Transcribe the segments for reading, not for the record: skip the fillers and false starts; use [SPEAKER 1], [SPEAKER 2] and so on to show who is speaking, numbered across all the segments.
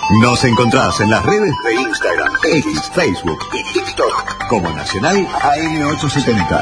[SPEAKER 1] Nos encontrás en las redes de Instagram, X, Facebook y TikTok como Nacional AM870.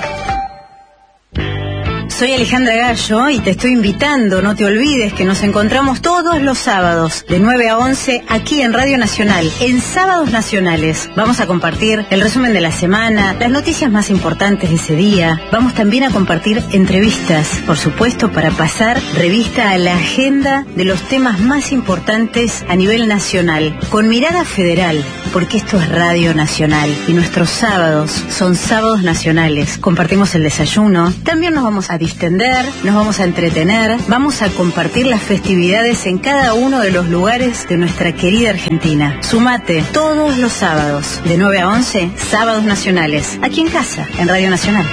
[SPEAKER 2] Soy Alejandra Gallo y te estoy invitando, no te olvides que nos encontramos todos los sábados de 9 a 11 aquí en Radio Nacional, en Sábados Nacionales. Vamos a compartir el resumen de la semana, las noticias más importantes de ese día. Vamos también a compartir entrevistas, por supuesto, para pasar revista a la agenda de los temas más importantes a nivel nacional, con mirada federal, porque esto es Radio Nacional y nuestros sábados son Sábados Nacionales. Compartimos el desayuno, también nos vamos a distender, nos vamos a entretener, vamos a compartir las festividades en cada uno de los lugares de nuestra querida Argentina. Sumate todos los sábados de 9 a 11, Sábados Nacionales, aquí en casa, en Radio Nacional.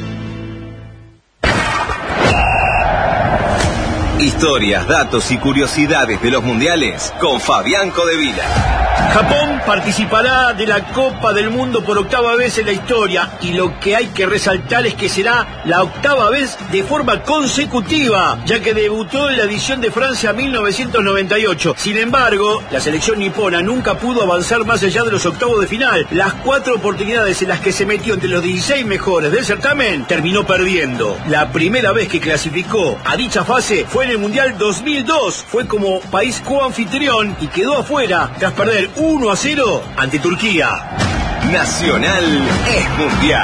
[SPEAKER 3] Historias, datos y curiosidades de los mundiales con Fabián Codevila.
[SPEAKER 4] Japón participará de la Copa del Mundo por octava vez en la historia y lo que hay que resaltar es que será la octava vez de forma consecutiva, ya que debutó en la edición de Francia 1998. Sin embargo, la selección nipona nunca pudo avanzar más allá de los octavos de final. Las 4 oportunidades en las que se metió entre los 16 mejores del certamen, terminó perdiendo. La primera vez que clasificó a dicha fase fue en el Mundial 2002. Fue como país coanfitrión y quedó afuera tras perder 1-0 ante Turquía.
[SPEAKER 3] Nacional es mundial.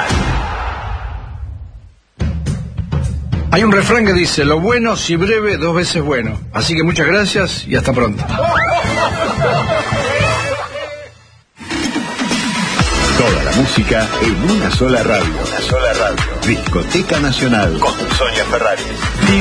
[SPEAKER 5] Hay un refrán que dice, lo bueno si breve, 2 veces bueno. Así que muchas gracias y hasta pronto.
[SPEAKER 1] Toda la música en una sola radio. Discoteca Nacional con Sonia Ferrari.